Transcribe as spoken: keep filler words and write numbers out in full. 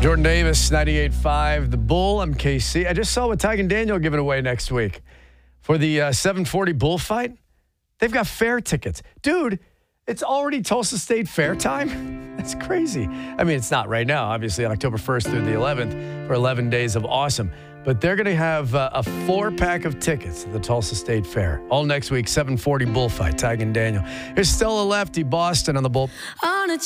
Jordan Davis, ninety-eight point five. The Bull, I'm K C. I just saw what Ty and Daniel are giving away next week for the uh, seven forty Bullfight. They've got fair tickets. Dude, it's already Tulsa State Fair time. That's crazy. I mean, it's not right now, obviously, on October first through the eleventh for eleven days of awesome. But they're going to have uh, a four-pack of tickets to the Tulsa State Fair. All next week, seven forty Bullfight, Ty and Daniel. Here's Stella Lefty, Boston on the Bull.